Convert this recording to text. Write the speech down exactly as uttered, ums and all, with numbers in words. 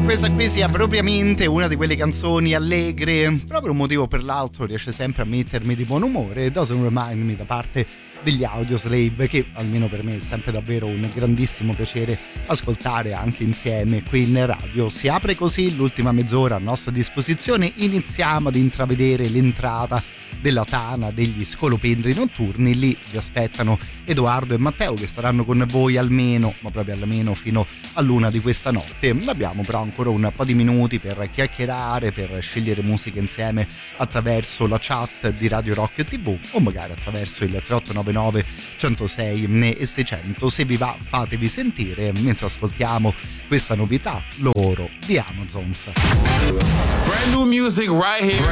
questa qui sia propriamente una di quelle canzoni allegre, proprio un motivo o per l'altro riesce sempre a mettermi di buon umore. Doesn't Remind Me da parte degli Audioslave, che almeno per me è sempre davvero un grandissimo piacere ascoltare anche insieme qui in radio. Si apre così l'ultima mezz'ora a nostra disposizione, iniziamo ad intravedere l'entrata della tana degli scolopendri notturni. Lì vi aspettano Edoardo e Matteo, che saranno con voi almeno, ma proprio almeno fino all'una di questa notte. Abbiamo però ancora un po' di minuti per chiacchierare, per scegliere musica insieme attraverso la chat di Radio Rock tivù o magari attraverso il tre otto nove nove centosei e seicento. Se vi va, fatevi sentire mentre ascoltiamo questa novità loro di Amazons. Brand new music right here.